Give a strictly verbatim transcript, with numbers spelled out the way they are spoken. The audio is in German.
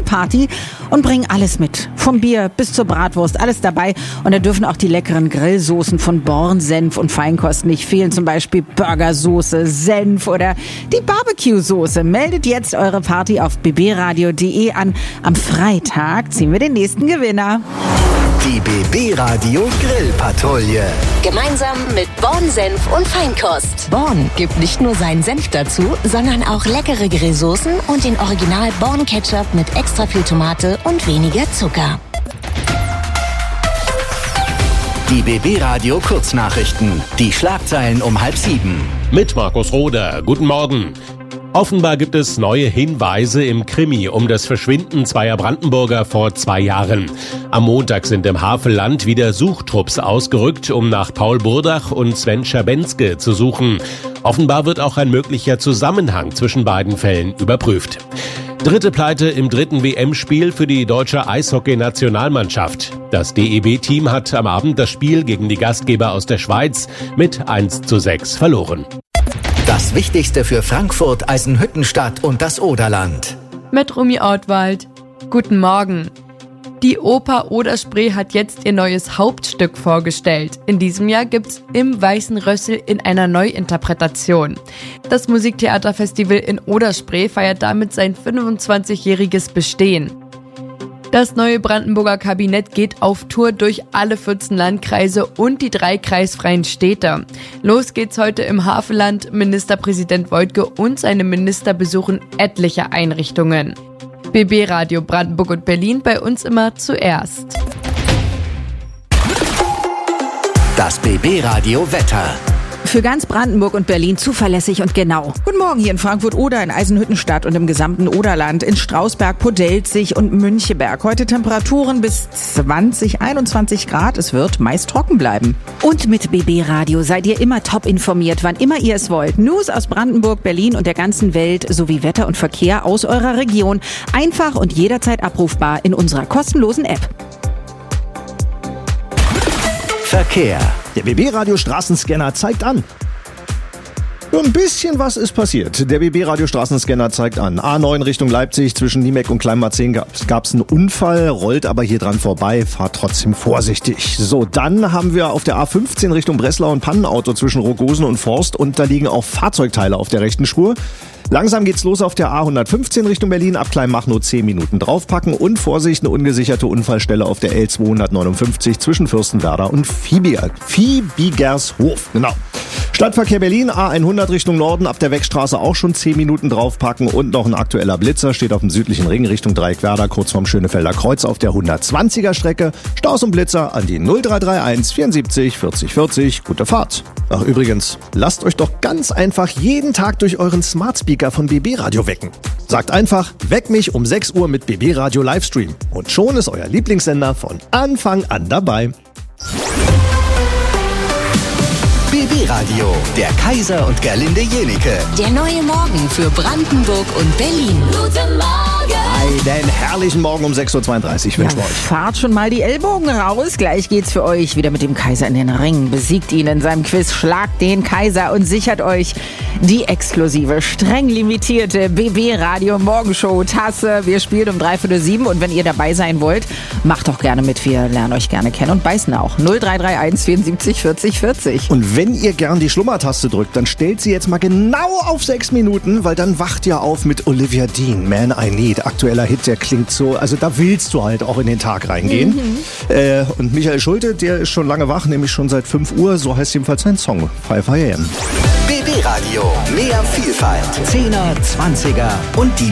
Party und bringen alles mit. Vom Bier bis zur Bratwurst, alles dabei. Und da dürfen auch die leckeren Grillsoßen von Born, Senf und Feinkost nicht fehlen. Zum Beispiel Burgersoße, Senf oder die Barbecue-Soße. Meldet jetzt eure Party auf b b radio punkt d e an. Am Freitag ziehen wir den nächsten Gewinner. Die B B Radio Grillpatrouille. Gemeinsam mit Born Senf und Feinkost. Born gibt nicht nur seinen Senf dazu, sondern auch leckere Grillsoßen und den Original Born Ketchup mit extra viel Tomate und weniger Zucker. Die B B Radio Kurznachrichten. Die Schlagzeilen um halb sieben. Mit Markus Roder. Guten Morgen. Offenbar gibt es neue Hinweise im Krimi um das Verschwinden zweier Brandenburger vor zwei Jahren. Am Montag sind im Havelland wieder Suchtrupps ausgerückt, um nach Paul Burdach und Sven Schabenske zu suchen. Offenbar wird auch ein möglicher Zusammenhang zwischen beiden Fällen überprüft. Dritte Pleite im dritten W M-Spiel für die deutsche Eishockey-Nationalmannschaft. Das D E B-Team hat am Abend das Spiel gegen die Gastgeber aus der Schweiz mit eins zu sechs verloren. Das Wichtigste für Frankfurt, Eisenhüttenstadt und das Oderland. Mit Rumi Ortwald. Guten Morgen. Die Oper Oder-Spree hat jetzt ihr neues Hauptstück vorgestellt. In diesem Jahr gibt's Im Weißen Rössel in einer Neuinterpretation. Das Musiktheaterfestival in Oder-Spree feiert damit sein fünfundzwanzigjähriges Bestehen. Das neue Brandenburger Kabinett geht auf Tour durch alle vierzehn Landkreise und die drei kreisfreien Städte. Los geht's heute im Havelland. Ministerpräsident Woidke und seine Minister besuchen etliche Einrichtungen. B B Radio Brandenburg und Berlin, bei uns immer zuerst. Das B B Radio Wetter. Für ganz Brandenburg und Berlin zuverlässig und genau. Guten Morgen hier in Frankfurt-Oder, in Eisenhüttenstadt und im gesamten Oderland, in Strausberg, Podelzig und Müncheberg. Heute Temperaturen bis zwanzig, einundzwanzig Grad. Es wird meist trocken bleiben. Und mit B B Radio seid ihr immer top informiert, wann immer ihr es wollt. News aus Brandenburg, Berlin und der ganzen Welt sowie Wetter und Verkehr aus eurer Region. Einfach und jederzeit abrufbar in unserer kostenlosen App. Verkehr. Der B B Radio Straßenscanner zeigt an. Nur ein bisschen was ist passiert. Der B B Radio Straßenscanner zeigt an. A neun Richtung Leipzig, zwischen Niemek und Kleinmarzehn gab es einen Unfall, rollt aber hier dran vorbei, fahrt trotzdem vorsichtig. So, dann haben wir auf der A fünfzehn Richtung Breslau ein Pannenauto zwischen Rogosen und Forst und da liegen auch Fahrzeugteile auf der rechten Spur. Langsam geht's los auf der A hundertfünfzehn Richtung Berlin, ab Kleinmachnow zehn Minuten draufpacken und Vorsicht, eine ungesicherte Unfallstelle auf der L zweihundertneunundfünfzig zwischen Fürstenwerder und Viehbigershof. Genau. Stadtverkehr Berlin, A hundert Richtung Norden, ab der Wegstraße auch schon zehn Minuten draufpacken und noch ein aktueller Blitzer steht auf dem südlichen Ring Richtung Dreieckwerder, kurz vorm Schönefelder Kreuz auf der hundertzwanziger Strecke. Staus und Blitzer an die null drei drei eins vierundsiebzig vierzig vierzig. Gute Fahrt. Ach übrigens, lasst euch doch ganz einfach jeden Tag durch euren Smart Speaker von B B Radio wecken. Sagt einfach, weck mich um sechs Uhr mit B B Radio Livestream. Und schon ist euer Lieblingssender von Anfang an dabei. B B Radio, der Kaiser und Gerlinde Jenike. Der neue Morgen für Brandenburg und Berlin. Guten Morgen! Einen herrlichen Morgen um sechs Uhr zweiunddreißig wünschen wir euch. Fahrt schon mal die Ellbogen raus. Gleich geht's für euch wieder mit dem Kaiser in den Ring. Besiegt ihn in seinem Quiz, schlagt den Kaiser und sichert euch die exklusive, streng limitierte B B Radio Morgenshow Tasse. Wir spielen um dreiviertel sieben und wenn ihr dabei sein wollt, macht doch gerne mit. Wir lernen euch gerne kennen und beißen auch. null drei drei eins vierundsiebzig vierzig vierzig. Und wenn ihr gern die Schlummertaste drückt, dann stellt sie jetzt mal genau auf sechs Minuten, weil dann wacht ihr auf mit Olivia Dean, Man I Need. Aktueller Hit, der klingt so, also da willst du halt auch in den Tag reingehen. Mhm. Äh, und Michael Schulte, der ist schon lange wach, nämlich schon seit fünf Uhr, so heißt jedenfalls sein Song, five a m. B B Radio, mehr Vielfalt, Zehner, Zwanziger und die